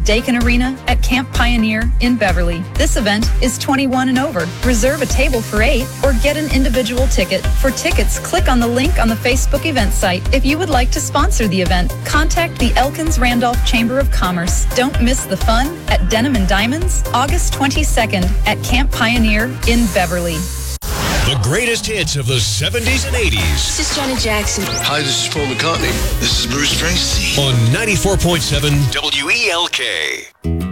Dakin Arena at Camp Pioneer in Beverly. This event is 21 and over. Reserve a table for 8 or get an individual ticket. For tickets, click on the link on the Facebook event site. If you would like to sponsor the event, contact the Elkins Randolph Chamber of Commerce. Don't miss the fun at Denim and Diamonds, August 22nd at Camp Pioneer in Beverly. The greatest hits of the 70s and 80s. This is Janet Jackson. Hi, this is Paul McCartney. This is Bruce Springsteen. On 94.7 WELK.